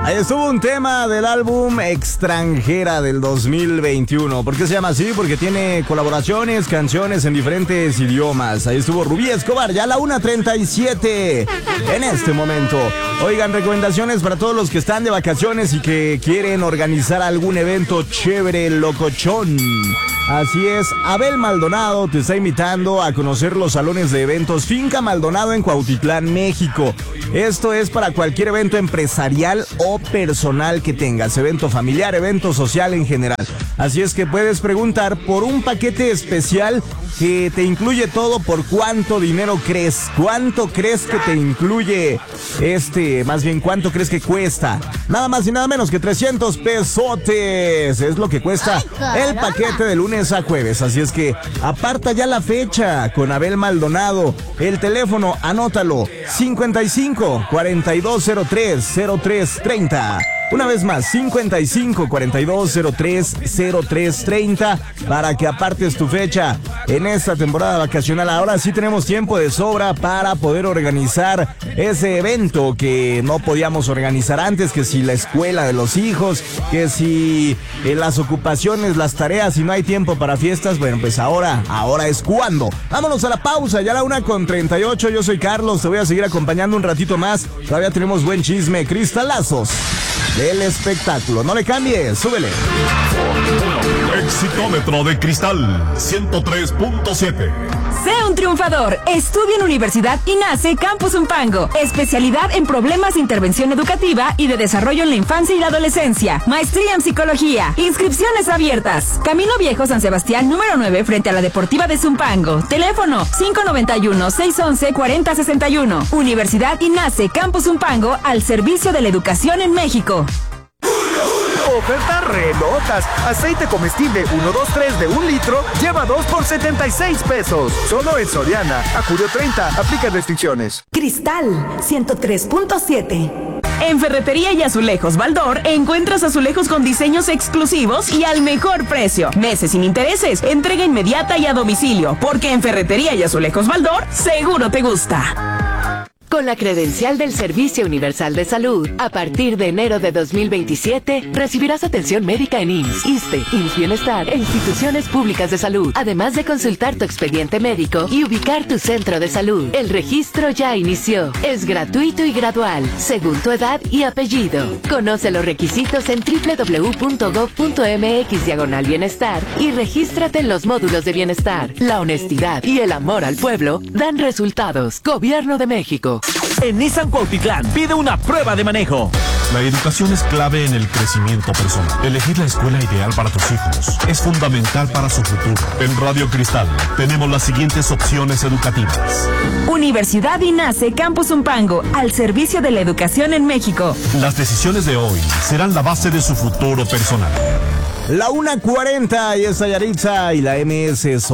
Ahí estuvo un tema del álbum Extranjera del 2021. ¿Por qué se llama así? Porque tiene colaboraciones, canciones en diferentes idiomas. Ahí estuvo Rubí Escobar, ya a la 1:37 en este momento. Oigan, recomendaciones para todos los que están de vacaciones y que quieren organizar algún evento chévere, locochón. Así es, Abel Maldonado te está invitando a conocer los salones de eventos Finca Maldonado en Cuautitlán, México. Esto es para cualquier evento empresarial o personal que tengas, evento familiar, evento social en general. Así es que puedes preguntar por un paquete especial que te incluye todo. ¿Por cuánto dinero crees? ¿Cuánto crees que te incluye más bien, cuánto crees que cuesta? Nada más y nada menos que 300 pesotes. Es lo que cuesta el paquete de lunes a jueves. Así es que aparta ya la fecha con Abel Maldonado. El teléfono, anótalo, 55 4203 0330. Una vez más, 55 4203 0330 para que apartes tu fecha en esta temporada vacacional. Ahora sí tenemos tiempo de sobra para poder organizar ese evento que no podíamos organizar antes, que si la escuela de los hijos, que si las ocupaciones, las tareas, y no hay tiempo para fiestas. Bueno, pues ahora es cuando. Vámonos a la pausa, ya a la 1:38. Yo soy Carlos, te voy a seguir acompañando un ratito más. Todavía tenemos buen chisme, cristalazos del espectáculo. No le cambies, súbele. Exitómetro de Cristal 103.7. Sé un triunfador. Estudia en Universidad INACE Campus Zumpango. Especialidad en problemas de intervención educativa y de desarrollo en la infancia y la adolescencia. Maestría en psicología. Inscripciones abiertas. Camino Viejo San Sebastián, número 9, frente a la Deportiva de Zumpango. Teléfono 591-611-4061. Universidad INACE Campus Zumpango, al servicio de la educación en México. Ofertas relotas. Aceite comestible 123 de 1 litro, lleva 2 por 76 pesos. Solo en Soriana. A julio 30. Aplica restricciones. Cristal 103.7. En Ferretería y Azulejos Baldor encuentras azulejos con diseños exclusivos y al mejor precio. Meses sin intereses, entrega inmediata y a domicilio. Porque en Ferretería y Azulejos Baldor seguro te gusta. Con la credencial del Servicio Universal de Salud, a partir de enero de 2027, recibirás atención médica en IMSS, ISSSTE, IMSS Bienestar e instituciones públicas de salud, además de consultar tu expediente médico y ubicar tu centro de salud. El registro ya inició. Es gratuito y gradual, según tu edad y apellido. Conoce los requisitos en www.gov.mx/bienestar y regístrate en los módulos de bienestar. La honestidad y el amor al pueblo dan resultados. Gobierno de México. En Nissan Cuautitlán pide una prueba de manejo. La educación es clave en el crecimiento personal. Elegir la escuela ideal para tus hijos es fundamental para su futuro. En Radio Cristal tenemos las siguientes opciones educativas. Universidad INACE Campus Zumpango, al servicio de la educación en México. Las decisiones de hoy serán la base de su futuro personal. La 1:40 y es Yaritza y la MS